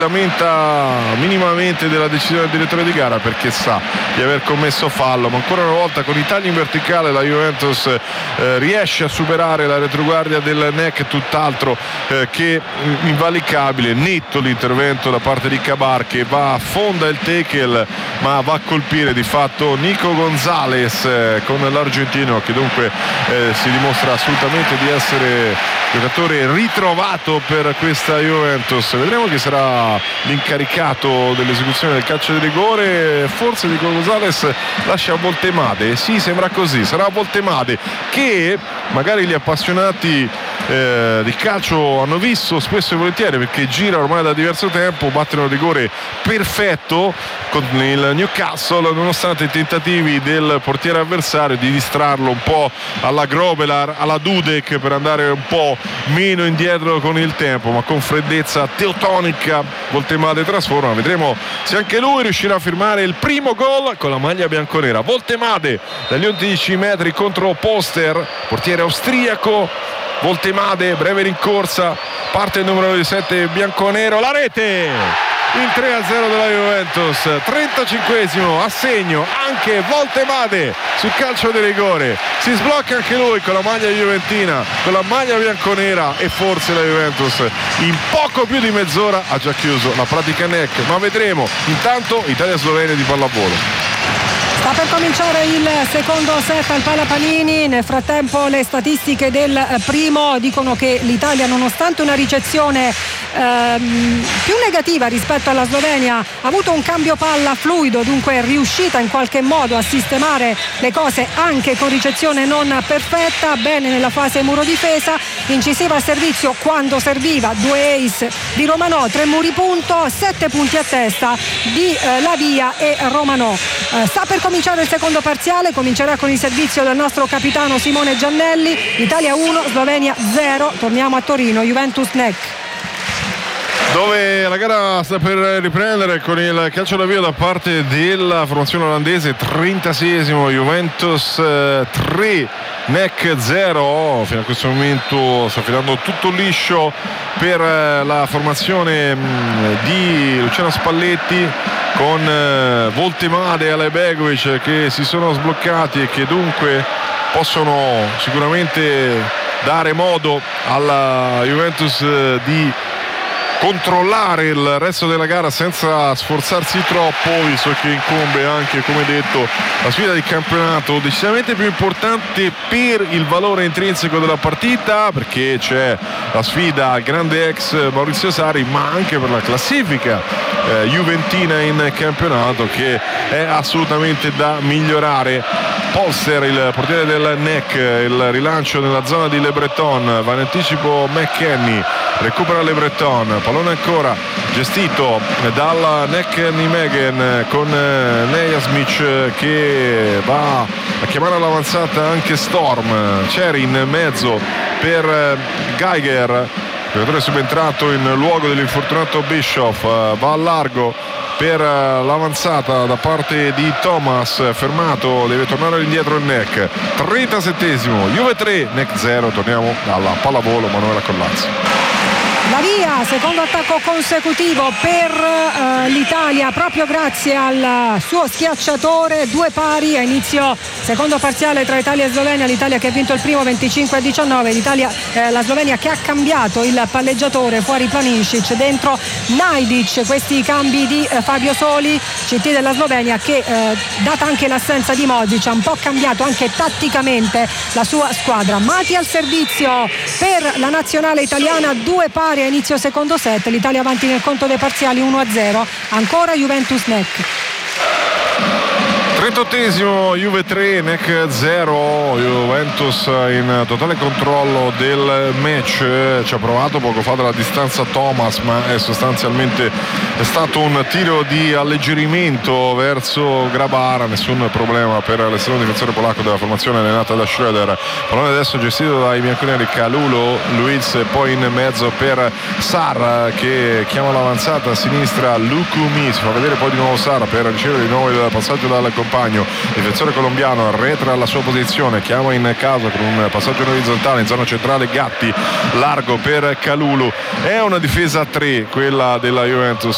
lamenta minimamente della decisione del direttore di gara perché sa di aver commesso fallo, ma ancora una volta con i tagli in verticale la Juventus riesce a superare la retroguardia del NEC, tutt'altro che invalicabile. Netto l'intervento da parte di Cabar che va a fonda il tackle, ma va a colpire di fatto Nico Gonzalez con l'argentino, che dunque si dimostra assolutamente di essere giocatore ritrovato per questa Juventus. Vedremo chi sarà l'incaricato dell'esecuzione del calcio di rigore. Forse Nico Gonzalez lascia Voltemade, sì, sembra così, sarà Voltemade, che magari gli appassionati di calcio hanno visto spesso e volentieri, perché gira ormai da diverso tempo, batte un rigore perfetto con il Newcastle, nonostante i tentativi del portiere avversario di distrarlo un po' alla Grobelar, alla Dudek, per andare un po' meno indietro con il tempo, ma con freddezza teutonica Voltemade trasforma. Vedremo se anche lui riuscirà a firmare il primo gol con la maglia bianconera. Voltemade dagli 11 metri contro Poster, portiere austriaco. Voltemade, breve rincorsa, parte il numero 7 bianconero, la rete! Il 3-0 della Juventus, 35esimo, assegno anche Voltemade sul calcio di rigore. Si sblocca anche lui con la maglia juventina, con la maglia bianconera, e forse la Juventus in poco più di mezz'ora ha già chiuso la pratica NEC, ma vedremo. Intanto Italia-Slovenia di pallavolo. Sta per cominciare il secondo set al Pala Panini. Nel frattempo le statistiche del primo dicono che l'Italia, nonostante una ricezione più negativa rispetto alla Slovenia, ha avuto un cambio palla fluido, dunque è riuscita in qualche modo a sistemare le cose anche con ricezione non perfetta. Bene nella fase muro difesa, incisiva al servizio quando serviva, 2 ace di Romanò, 3 muri punto, 7 punti a testa di Lavia e Romanò. Sta per cominciare il secondo parziale, comincerà con il servizio del nostro capitano Simone Giannelli. Italia 1, Slovenia 0. Torniamo a Torino, Juventus NEC, dove la gara sta per riprendere con il calcio d'avvio da parte della formazione olandese. 36esimo, Juventus 3 NEC 0. Fino a questo momento sta filando tutto liscio per la formazione di Luciano Spalletti, con Voltemade e Alebegovic che si sono sbloccati e che dunque possono sicuramente dare modo alla Juventus di controllare il resto della gara senza sforzarsi troppo, visto che incombe anche, come detto, la sfida di campionato decisamente più importante per il valore intrinseco della partita, perché c'è la sfida al grande ex Maurizio Sarri, ma anche per la classifica juventina in campionato, che è assolutamente da migliorare. Polster, il portiere del NEC, il rilancio nella zona di Le Breton, va in anticipo McKennie, recupera Le Breton, pallone ancora gestito dal NEC Nijmegen con Nejasmic che va a chiamare all'avanzata anche Storm. Ceri in mezzo per Geiger, giocatore subentrato in luogo dell'infortunato Bischoff, va a largo per l'avanzata da parte di Thomas, fermato, deve tornare indietro il NEC. 37esimo, Juve 3 NEC 0. Torniamo alla pallavolo, Manuela Collazzi. La via, secondo attacco consecutivo per l'Italia, proprio grazie al suo schiacciatore. 2 pari a inizio secondo parziale tra Italia e Slovenia. L'Italia che ha vinto il primo 25-19, la Slovenia che ha cambiato il palleggiatore, fuori Planinšić, dentro Najdic. Questi cambi di Fabio Soli, CT della Slovenia, che data anche l'assenza di Modric ha un po' cambiato anche tatticamente la sua squadra. Mati al servizio per la nazionale italiana, 2 pari a inizio secondo set. L'Italia avanti nel conto dei parziali 1-0. Ancora Juventus NEC. 38esimo, Juve 3 NEC 0. Juventus in totale controllo del match. Ci ha provato poco fa dalla distanza Thomas, ma è sostanzialmente stato un tiro di alleggerimento verso Grabara. Nessun problema per l'esterno difensore polacco della formazione allenata da Schröder. Pallone adesso gestito dai bianconeri, Calulo, Luiz, poi in mezzo per Sar che chiama l'avanzata a sinistra. Lukumi, si fa vedere poi di nuovo Sar per ricevere di nuovo il passaggio dal compagno. Difensore colombiano arretra alla sua posizione, chiama in casa con un passaggio orizzontale in zona centrale. Gatti, largo per Calulu. È una difesa a 3 quella della Juventus,